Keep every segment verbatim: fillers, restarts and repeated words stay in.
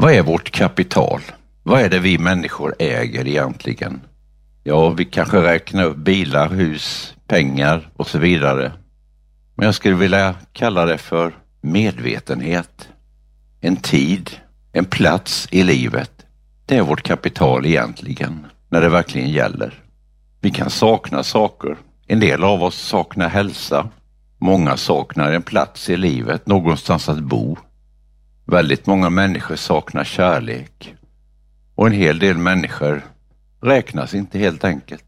Vad är vårt kapital? Vad är det vi människor äger egentligen? Ja, vi kanske räknar upp bilar, hus, pengar och så vidare. Men jag skulle vilja kalla det för medvetenhet. En tid, en plats i livet. Det är vårt kapital egentligen, när det verkligen gäller. Vi kan sakna saker. En del av oss saknar hälsa. Många saknar en plats i livet, någonstans att bo. Väldigt många människor saknar kärlek. Och en hel del människor räknas inte helt enkelt.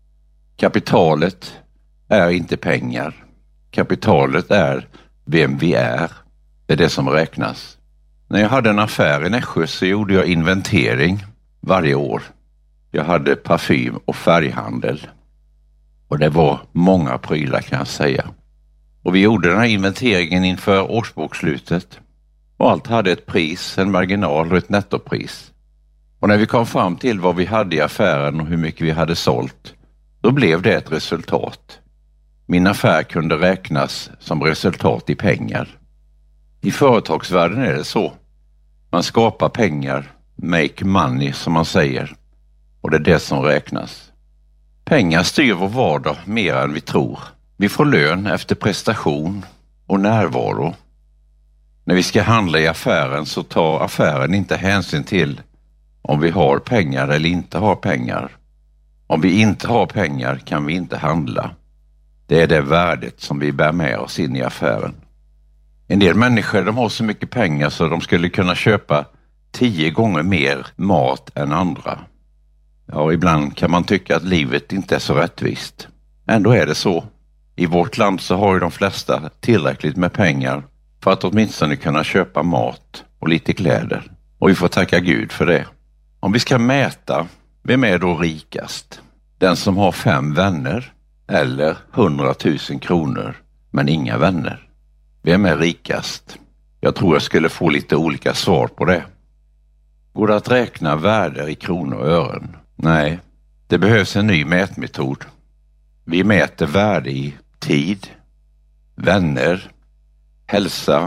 Kapitalet är inte pengar. Kapitalet är vem vi är. Det är det som räknas. När jag hade en affär i Nässjö så gjorde jag inventering varje år. Jag hade parfym och färghandel. Och det var många prylar kan jag säga. Och vi gjorde den här inventeringen inför årsbokslutet. Och allt hade ett pris, en marginal och ett nettopris. Och när vi kom fram till vad vi hade i affären och hur mycket vi hade sålt, då blev det ett resultat. Min affär kunde räknas som resultat i pengar. I företagsvärlden är det så. Man skapar pengar, make money som man säger. Och det är det som räknas. Pengar styr vår vardag mer än vi tror. Vi får lön efter prestation och närvaro. När vi ska handla i affären så tar affären inte hänsyn till om vi har pengar eller inte har pengar. Om vi inte har pengar kan vi inte handla. Det är det värdet som vi bär med oss in i affären. En del människor de har så mycket pengar så de skulle kunna köpa tio gånger mer mat än andra. Ja, ibland kan man tycka att livet inte är så rättvist. Ändå är det så. I vårt land så har ju de flesta tillräckligt med pengar för att åtminstone kunna köpa mat och lite kläder. Och vi får tacka Gud för det. Om vi ska mäta, vem är då rikast? Den som har fem vänner eller hundratusen kronor men inga vänner? Vem är rikast? Jag tror jag skulle få lite olika svar på det. Går det att räkna värden i kronor och ören? Nej, det behövs en ny mätmetod. Vi mäter värde i tid, vänner, hälsa,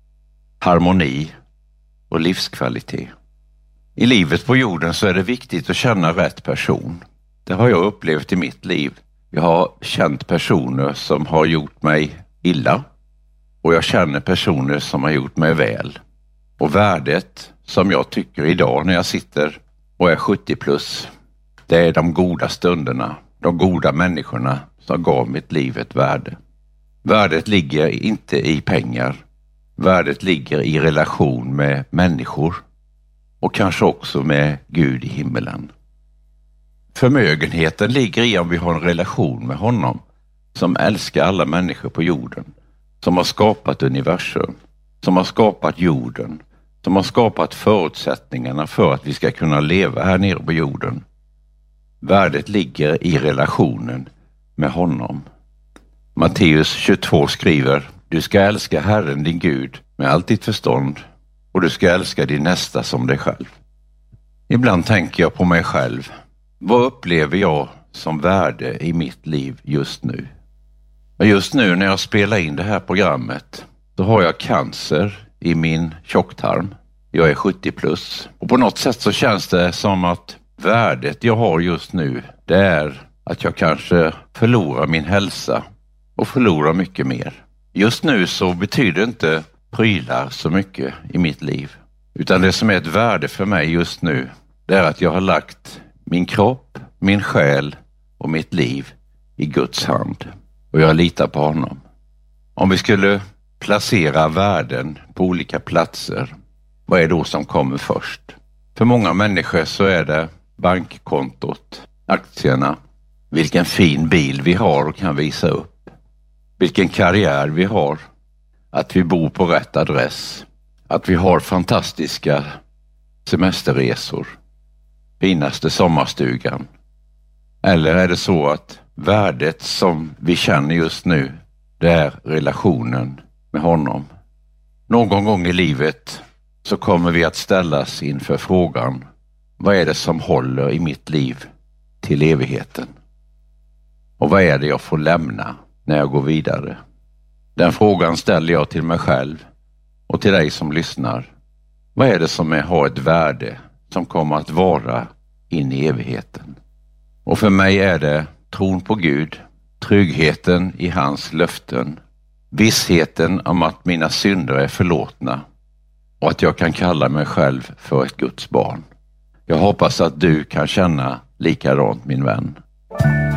harmoni och livskvalitet. I livet på jorden så är det viktigt att känna rätt person. Det har jag upplevt i mitt liv. Jag har känt personer som har gjort mig illa. Och jag känner personer som har gjort mig väl. Och värdet som jag tycker idag när jag sitter och är sjuttio plus. Det är de goda stunderna. De goda människorna som gav mitt liv ett värde. Värdet ligger inte i pengar. Värdet ligger i relation med människor. Och kanske också med Gud i himmelen. Förmögenheten ligger i om vi har en relation med honom. Som älskar alla människor på jorden. Som har skapat universum. Som har skapat jorden. Som har skapat förutsättningarna för att vi ska kunna leva här nere på jorden. Värdet ligger i relationen med honom. Matteus tjugotvå skriver: Du ska älska Herren din Gud med allt ditt förstånd. Och du ska älska din nästa som dig själv. Ibland tänker jag på mig själv. Vad upplever jag som värde i mitt liv just nu? Och just nu när jag spelar in det här programmet, då har jag cancer i min tjocktarm. Jag är sjuttio plus. Och på något sätt så känns det som att värdet jag har just nu, det är att jag kanske förlorar min hälsa och förlorar mycket mer. Just nu så betyder inte prylar så mycket i mitt liv. Utan det som är ett värde för mig just nu, det är att jag har lagt min kropp, min själ och mitt liv i Guds hand. Och jag litar på honom. Om vi skulle placera värden på olika platser, vad är då som kommer först? För många människor så är det bankkontot, aktierna, vilken fin bil vi har och kan visa upp, vilken karriär vi har, att vi bor på rätt adress, att vi har fantastiska semesterresor, finaste sommarstugan. Eller är det så att värdet som vi känner just nu, det är relationen med honom? Någon gång i livet så kommer vi att ställas inför frågan: vad är det som håller i mitt liv till evigheten? Och vad är det jag får lämna när jag går vidare? Den frågan ställer jag till mig själv och till dig som lyssnar. Vad är det som är, har ett värde som kommer att vara in i evigheten? Och för mig är det tron på Gud, tryggheten i hans löften, vissheten om att mina synder är förlåtna och att jag kan kalla mig själv för ett Guds barn. Jag hoppas att du kan känna likadant, min vän.